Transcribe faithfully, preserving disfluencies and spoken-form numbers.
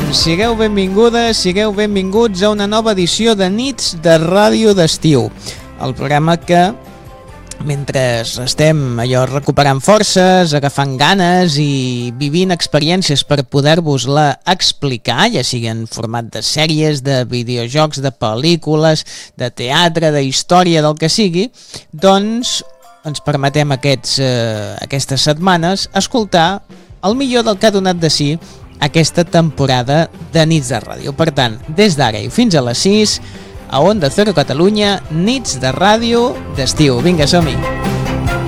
sigueu benvingudes, sigueu benvinguts a una nova edició de Nits de Ràdio d'Estiu, el programa que, mentre estem allò recuperant forces, agafant ganes i vivint experiències per poder-vos-la explicar, ja sigui en format de sèries, de videojocs, de pel·lícules, de teatre, de història, del que sigui, doncs ens permetem aquests, eh, aquestes setmanes escoltar el millor del que ha donat de si aquesta temporada de Nits de Ràdio. Per tant, des d'ara i fins a les sis, a Onda Cero Catalunya, Nits de Ràdio d'Estiu. Vinga, som-hi!